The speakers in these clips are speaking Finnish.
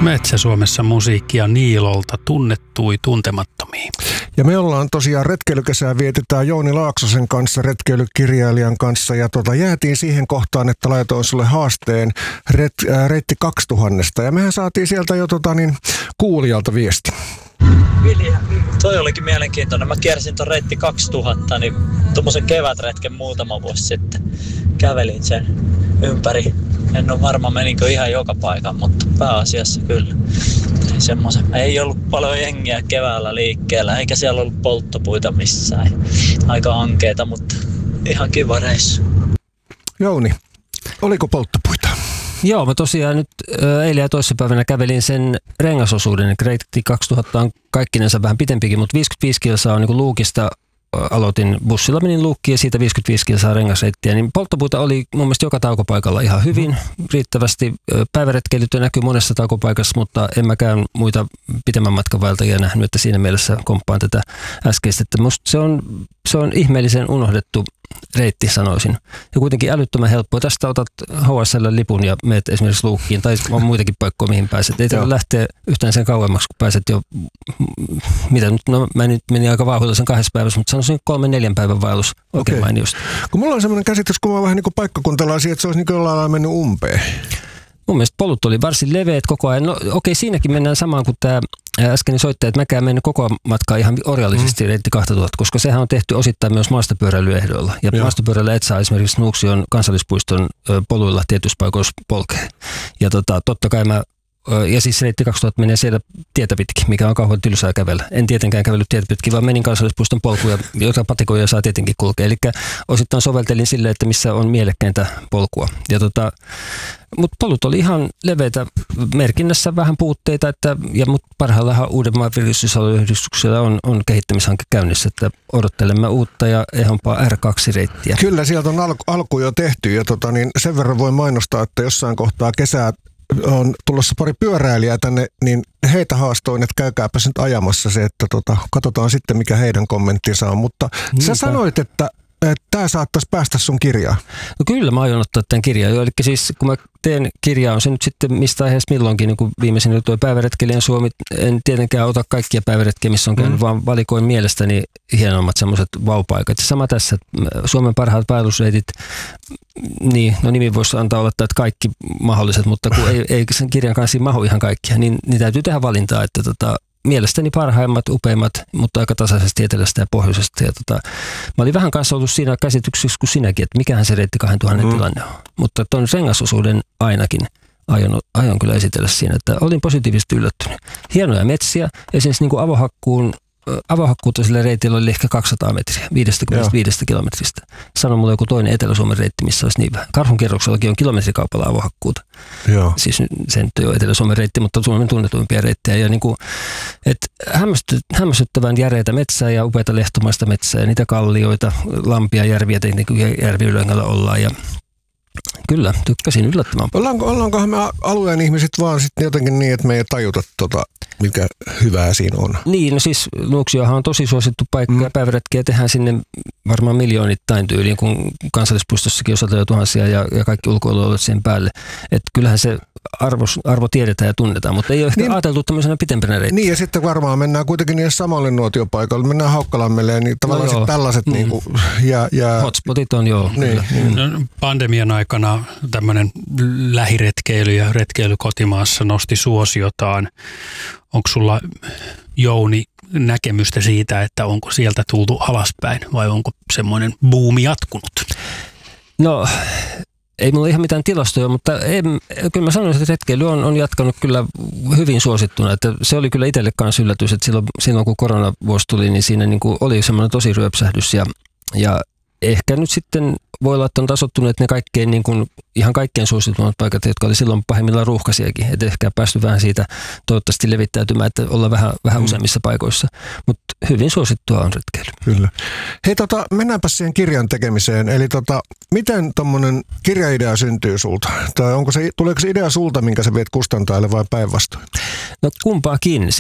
Metsä-Suomessa musiikkia Niilolta tunnettui tuntemattomiin. Ja me ollaan tosiaan retkeilykesää vietetään Jouni Laaksosen kanssa, retkeilykirjailijan kanssa. Ja jäätiin siihen kohtaan, että laitoin sulle haasteen reitti 2000. Ja mehän saatiin sieltä jo kuulijalta viesti. Vilja, toi olikin mielenkiintoinen. Mä kiersin ton reitti 2000, niin tommosen kevätretken muutama vuosi sitten. Kävelin sen ympäri. En ole varma meninkö ihan joka paikan, mutta pääasiassa kyllä. Ei ollut paljon jengiä keväällä liikkeellä, eikä siellä ollut polttopuita missään. Aika ankeeta, mutta ihan kiva reissu. Jouni, oliko polttopuita? Joo, mä tosiaan nyt eilen ja toissapäivänä kävelin sen rengasosuuden. Reitti 2000 on kaikkinensa vähän pitempikin, mutta 55 kilsaa on niin kuin Luukista. Aloitin bussilla, menin Luukkiin ja siitä 55 kilsaa rengasreittiä, niin polttopuita oli mun mielestä joka taukopaikalla ihan hyvin, riittävästi. Päiväretkeilyt näkyy monessa taukopaikassa, mutta en mäkään muita pitemmän matkan vaeltajia nähnyt, että siinä mielessä komppaan tätä äskeistä. Että musta se on ihmeellisen unohdettu reitti, sanoisin. Ja kuitenkin älyttömän helppoa. Tästä otat HSL-lipun ja menet esimerkiksi Luukkiin, tai on muitakin paikkoja, mihin pääset. Ei tarvitse lähteä yhtään sen kauemmaksi, kun pääset jo, mä nyt menin aika vauhdilla 2 päivässä, mutta sanoisin 3-4 päivän vaellus oikein mainiosti. Kun mulla on sellainen käsitys, kun mä vähän niin kuin paikkakuntalaisia, että se olisi niin kuin jollain lailla mennyt umpeen. Mun mielestä polut oli varsin leveät koko ajan. No siinäkin mennään samaan kuin tämä äskeinen soittaja, että mäkään mennyt koko matkaa ihan orjallisesti reitti 2000, koska sehän on tehty osittain myös maastopyöräilyehdoilla. Ja maastopyöräilyllä et saa esimerkiksi Nuuksion kansallispuiston poluilla tietyissä paikoissa polkea. Ja totta kai ja siis reitti 2000 menee siellä tietä pitkin, mikä on kauhean tylsää kävellä. En tietenkään kävellyt tietä pitkin, vaan menin kansallispuiston polkuja, joita patikoja saa tietenkin kulkea. Eli osittain soveltelin sille, että missä on mielekkäintä polkua. Ja mutta polut oli ihan leveitä, merkinnässä vähän puutteita, mutta parhaillaan Uudenmaan virkistysalueyhdistyksellä on kehittämishanke käynnissä, että odottelemme uutta ja ehompaa R2-reittiä. Kyllä, sieltä on alku jo tehty ja sen verran voi mainostaa, että jossain kohtaa kesää on tulossa pari pyöräilijää tänne, niin heitä haastoin, että käykääpä nyt ajamassa se, että katsotaan sitten mikä heidän kommenttinsa on, mutta sä sanoit, että tämä saattaisi päästä sun kirjaan. No kyllä, mä aion ottaa tämän kirjaan jo. Eli siis kun mä teen kirjaa, on se nyt sitten mistä aiheesta milloinkin, niin kuin viimeisenä tuo Päiväretkeilijän Suomi. En tietenkään ota kaikkia päiväretkiä, missä on käynyt, vaan valikoin mielestäni hienommat semmoiset vaupaikat. Ja sama tässä, Suomen parhaat vaellusreitit, niin, no nimi voisi antaa olettaa, että kaikki mahdolliset, mutta kun ei sen kirjan kanssa mahu ihan kaikkia, niin täytyy tehdä valintaa, että mielestäni parhaimmat, upeimmat, mutta aika tasaisesti etelästä ja pohjoisesta. Ja mä olin vähän kanssa ollut siinä käsityksessä kuin sinäkin, että mikähän se reitti 2000 tilanne on. Mutta tuon rengasosuuden ainakin aion kyllä esitellä siinä, että olin positiivisesti yllättynyt. Hienoja metsiä, esimerkiksi niin kuin avohakkuuta sillä reitillä oli ehkä 200 metriä, 55 kilometristä. Sano mulle joku toinen Etelä-Suomen reitti, missä olisi niin vähän. Karhunkierroksellakin on kilometrikaupalla avohakkuuta. Joo. Siis se nyt ei ole Etelä-Suomen reitti, mutta Suomen tunnetuimpia reittejä. Ja hämmästyttävän järeitä metsää ja upeata lehtomaista metsää ja niitä kallioita, lampia, järviä, tietenkin järviylängällä ollaan. Ja kyllä, tykkäsin yllättämään. Ollaankohan me alueen ihmiset vaan sitten jotenkin niin, että me ei tajuta mikä hyvää siinä on? Niin, no siis Nuuksiohan on tosi suosittu paikka ja päiväretkiä tehdään sinne varmaan miljoonittain tyyliin, kun kansallispuistossakin on satoja tuhansia ja kaikki ulkoilualueet siihen päälle. Että kyllähän se arvo tiedetään ja tunnetaan, mutta ei ole ehkä ajateltu tämmöisenä pitempänä reittiä. Niin ja sitten varmaan mennään kuitenkin niille samalle nuotiopaikalle, mennään Haukkalammelle niin tavallaan tällaiset niinku, ja hotspotit on joo. Niin. No, pandemian aikana tämmöinen lähiretkeily ja retkeily kotimaassa nosti suosiotaan. Onko sulla, Jouni, näkemystä siitä, että onko sieltä tultu alaspäin vai onko semmoinen buumi jatkunut? No, ei mulla ihan mitään tilastoja, mutta kyllä mä sanoisin, että retkeily on jatkanut kyllä hyvin suosittuna. Että se oli kyllä itselle kanssa yllätys, että silloin kun koronavuosi tuli, niin siinä niin kuin oli semmoinen tosi ryöpsähdys ja ehkä nyt sitten voi olla, että on tasottunut ne kaikkein, niin kuin, ihan kaikkein suositummat paikat, jotka oli silloin pahimmillaan ruuhkaisiakin. Että ehkä päästy vähän siitä toivottavasti levittäytymään, että olla vähän useammissa paikoissa. Mutta hyvin suosittua on retkeily. Kyllä. Hei, mennäänpä siihen kirjan tekemiseen. Eli miten tommonen kirjaidea syntyy sulta? Tai tuleeko se idea sulta, minkä sä viet kustantajalle vai päinvastoin? No kumpaakin. Siis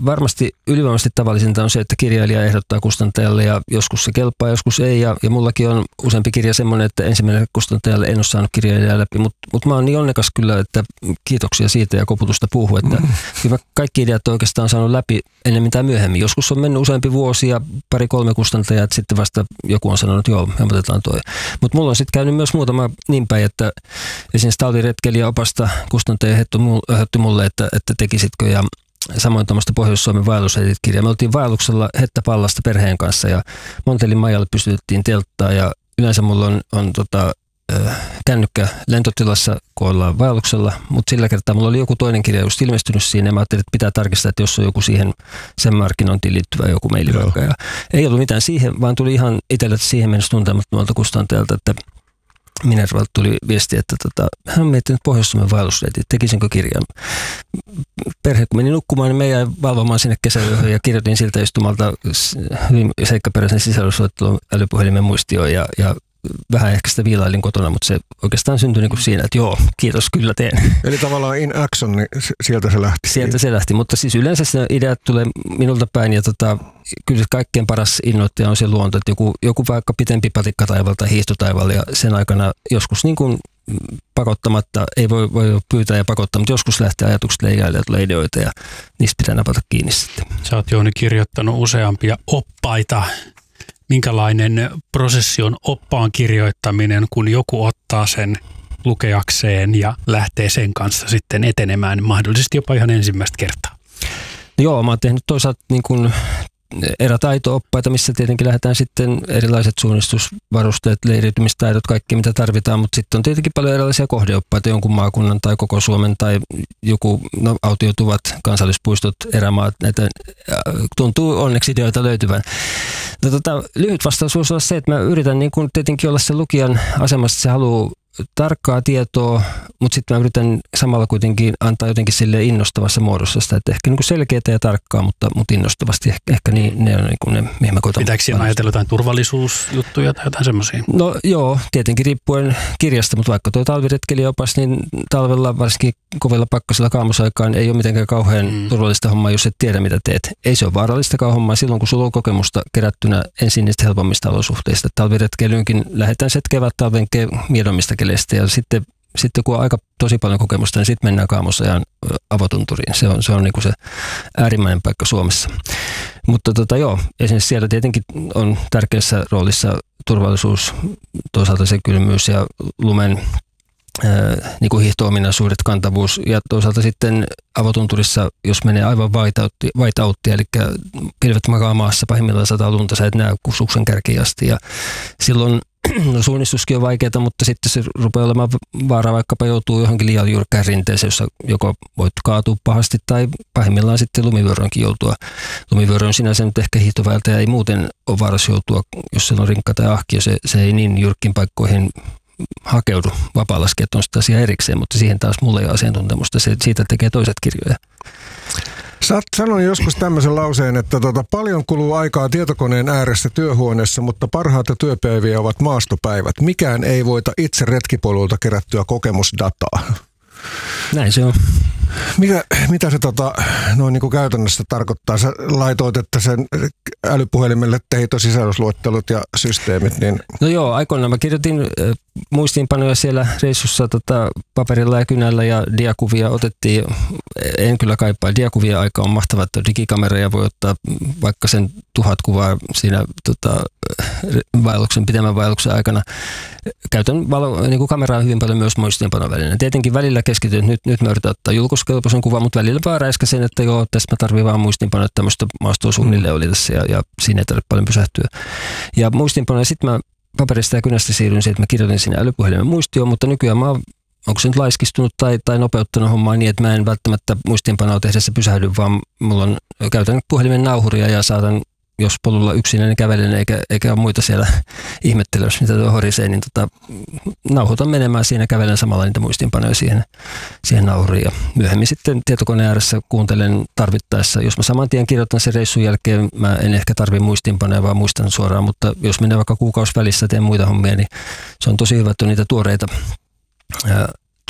varmasti ylivoimaisesti tavallisinta on se, että kirjailija ehdottaa kustantajalle ja joskus se kelpaa, joskus ei. Ja mullakin on useampi kirja semmoinen, että ensimmäinen kustantajalle en ole saanut kirjailijaa läpi, mutta mä oon niin onnekas kyllä, että kiitoksia siitä ja koputusta puuhun, että kyllä kaikki ideat oikeastaan saanut läpi ennemmin tai myöhemmin. Joskus on mennyt useampi vuosi ja 2-3 kustantajaa, että sitten vasta joku on sanonut, joo, me otetaan toi. Mutta mulla on sitten käynyt myös muutama niin päin, että esimerkiksi talviretkeilijä opasta kustantaja ehdotti mulle, että tekisitkö, ja samoin tuommoista Pohjois-Suomen vaellusreitit-kirjaa. Me oltiin vaelluksella Hettäpallasta perheen kanssa ja Montelin majalle pystytettiin telttaa ja yleensä mulla on kännykkä lentotilassa, kun ollaan vaelluksella, mutta sillä kertaa mulla oli joku toinen kirja just ilmestynyt siinä ja mä ajattelin, että pitää tarkistaa, että jos on joku sen markkinointiin liittyvä joku maili vaikka. Ja ei ollut mitään siihen, vaan tuli ihan itselle siihen mennessä tuntemattomalta kustantajalta, että Minervalta tuli viesti, että hän on miettinyt Pohjois-Suomen vaellusreitit, tekisinkö kirjan. Perhe kun meni nukkumaan, niin me jäi valvomaan sinne kesäyöhön ja kirjoitin siltä istumalta hyvin seikkaperäisen sisällysluettelon älypuhelimen muistioon ja vähän ehkä sitä viilailin kotona, mutta se oikeastaan syntyi niin kuin siinä, että joo, kiitos, kyllä teen. Eli tavallaan in action, niin sieltä se lähti. Sieltä se lähti, mutta siis yleensä se ideat tulee minulta päin ja kyllä kaikkein paras innoittaja on se luonto, että joku vaikka pitempi patikkataival tai hiihtotaival ja sen aikana joskus niin kuin pakottamatta, ei voi pyytää ja pakottaa, mutta joskus lähtee ajatukset leijaille ja tulee ideoita ja niistä pitää napata kiinni sitten. Sä oot, Jouni, kirjoittanut useampia oppaita. Minkälainen prosessi on oppaan kirjoittaminen, kun joku ottaa sen lukeakseen ja lähtee sen kanssa sitten etenemään, mahdollisesti jopa ihan ensimmäistä kertaa? Joo, mä oon tehnyt toisaalta niin kuin erätaito-oppaita, missä tietenkin lähdetään sitten erilaiset suunnistusvarusteet, leiriytymistaidot, kaikki mitä tarvitaan, mutta sitten on tietenkin paljon erilaisia kohdeoppaita, jonkun maakunnan tai koko Suomen tai joku autiotuvat, kansallispuistot, erämaat, näitä tuntuu onneksi ideoita löytyvän. Lyhyt vastaus voisi olla se, että mä yritän niin kuin tietenkin olla se lukijan asemassa, että se haluaa tarkkaa tietoa, mutta sitten mä yritän samalla kuitenkin antaa jotenkin sille innostavassa muodossa sitä, että ehkä niin kuin selkeää ja tarkkaa, mutta innostavasti ehkä ne on niin kuin ne, mihin mä koitan. Pitääkö siinä ajatella jotain turvallisuusjuttuja tai jotain semmoisia? No joo, tietenkin riippuen kirjasta, mutta vaikka tuo talviretkeilijäopas, niin talvella varsinkin kovilla pakkasilla kaamosaikaan ei ole mitenkään kauhean turvallista hommaa, jos et tiedä mitä teet. Ei se ole vaarallistakaan hommaa silloin, kun sulla on kokemusta kerättynä ensin niistä helpommista olosuhteista. Talviretkeilyynkin lähdetään se kevät talven miedommista keleistä ja sitten kun on aika tosi paljon kokemusta, niin sitten mennään Kaamosajan avotunturiin. Se on niin kuin se äärimmäinen paikka Suomessa. Mutta joo, esimerkiksi siellä tietenkin on tärkeässä roolissa turvallisuus, toisaalta se kylmyys ja lumen niin kuin hiihto-ominaisuudet, kantavuus ja toisaalta sitten avotunturissa, jos menee aivan whiteouttia, eli pilvet makaa maassa, pahimmillaan sataa lunta, sä et näe suksen kärkiin asti ja silloin suunnistuskin on vaikeaa, mutta sitten se rupeaa olemaan vaara, vaikkapa joutuu johonkin liian jyrkkään rinteeseen, jossa joko voit kaatua pahasti tai pahimmillaan sitten lumivyöroonkin joutua. Lumivyöro on sinänsä nyt ehkä hiihtoväältäjä ei muuten ole vaarassa joutua, jos se on rinkka tai ahkio, se ei niin jyrkkiin paikkoihin hakeudu. Vapaa-laskijat on sitä asiaa erikseen, mutta siihen taas mulla ei ole asiantuntemusta, siitä tekee toiset kirjoja. Sä sanoin joskus tämmöisen lauseen, että paljon kuluu aikaa tietokoneen ääressä työhuoneessa, mutta parhaita työpäiviä ovat maastopäivät. Mikään ei voita itse retkipoluilta kerättyä kokemusdataa. Näin se on. Mitä se noin niin kuin käytännössä tarkoittaa? Sä laitoit, että sen älypuhelimelle teit sisällysluettelut ja systeemit. Niin... No joo, aikoinaan mä kirjoitin muistiinpanoja siellä reissussa paperilla ja kynällä ja diakuvia otettiin. En kyllä kaipaa. Diakuvia aika on mahtava, että digikamera ja voi ottaa vaikka sen 1000 kuvaa siinä pitemmän vaelluksen aikana. Käytän niin kuin kameraa hyvin paljon myös muistiinpanovälineenä. Tietenkin välillä keskityn, nyt mä yritän ottaa julkaisukelpoisen kuvan, mutta välillä vaan räiskäsen, että joo, tästä mä tarvitsen vaan muistiinpanoja, että tämmöistä maastoa suunnilleen oli tässä ja siinä ei tarvitse paljon pysähtyä. Ja muistiinpanoja sitten mä paperista ja kynästä siirryn siihen, että mä kirjoitin sinne älypuhelimen muistioon, mutta nykyään mä onko se nyt laiskistunut tai nopeuttanut hommaa niin, että mä en välttämättä muistiinpanoa tehdessä pysähdy, vaan käytän puhelimen nauhuria ja saatan, jos polulla yksinäinen kävelen eikä ole muita siellä ihmettelemässä, mitä tuo horisee, niin nauhoitan menemään siinä, kävelen samalla niitä muistiinpanoja siihen nauhuriin. Ja myöhemmin sitten tietokoneen ääressä kuuntelen tarvittaessa. Jos mä saman tien kirjoitan sen reissun jälkeen, mä en ehkä tarvitse muistiinpanoja, vaan muistan suoraan, mutta jos menee vaikka kuukausi välissä teen muita hommia, niin se on tosi hyvä, että on niitä tuoreita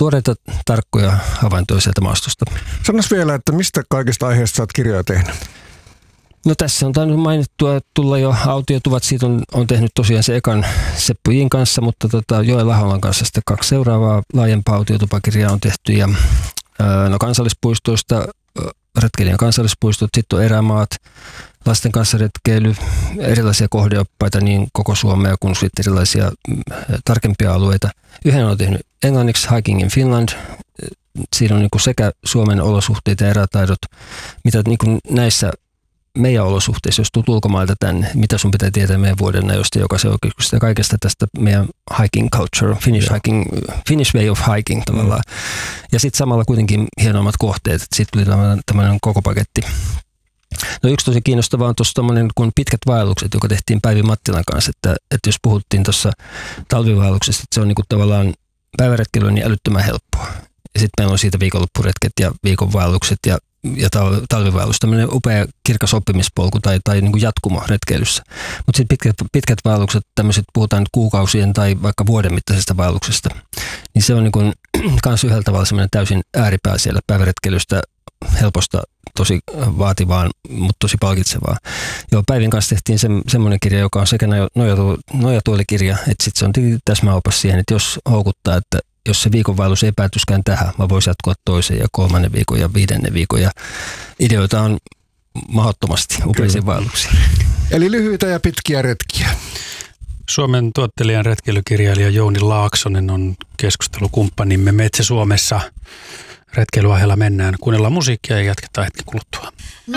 tuoreita, tarkkoja havaintoja sieltä maastosta. Sanois vielä, että mistä kaikista aiheista sä oot kirjoja tehnyt? No tässä on tainnut mainittua tulla jo autiotuvat. Siitä on tehnyt tosiaan se ekan Seppo Jin kanssa, mutta Joel Aholan kanssa sitten 2 seuraavaa laajempaa autiotupakirjaa on tehty. Ja kansallispuistoista, retkeilijän kansallispuistot, sitten on erämaat, lasten kanssa retkeily, erilaisia kohdeoppaita niin koko Suomea kuin sitten erilaisia tarkempia alueita. Yhden on tehnyt englanniksi Hiking in Finland. Siinä on niin kuin sekä Suomen olosuhteet ja erätaidot, mitä niin kuin näissä meidän olosuhteissa, jos tulet ulkomailta tänne, mitä sun pitää tietää meidän vuodenajosta, joka se oikeastaan kaikesta tästä meidän hiking culture, Finnish way of hiking tavallaan. Ja sitten samalla kuitenkin hienommat kohteet, sitten tuli tämmöinen koko paketti. No yksi tosi kiinnostavaa on tuossa tommoinen kuin pitkät vaellukset, joka tehtiin Päivi Mattilan kanssa, että jos puhuttiin tuossa talvivaelluksesta, että se on niinku tavallaan päiväretkely on niin älyttömän helppoa. Ja sitten meillä on siitä viikonloppuretket ja viikonvaellukset ja talvivaellus, tämmöinen upea kirkas oppimispolku tai niin kuin jatkumo retkeilyssä. Mutta sitten pitkät vaellukset, tämmöiset puhutaan nyt kuukausien tai vaikka vuoden mittaisesta vaelluksesta, niin se on niin kuin kans yhdellä tavalla semmoinen täysin ääripää siellä päiväretkeilystä, helposta, tosi vaativaan, mutta tosi palkitsevaa. Joo, Päivin kanssa tehtiin semmoinen kirja, joka on sekä nojatuolikirja, että sitten se on täsmäopas siihen, että jos houkuttaa, että jos se viikonvaellus ei päätyskään tähän, mä voisin jatkoa toisen ja 3. viikon ja 5. viikon. Ja ideoita on mahdottomasti upeisiin vaelluksiin. Eli lyhyitä ja pitkiä retkiä. Suomen tuottelijan retkeilykirjailija Jouni Laaksonen on keskustelukumppanimme Metsä Suomessa. Retkeilyaiheella mennään. Kuunnellaan musiikkia ja jatketaan hetken kuluttua.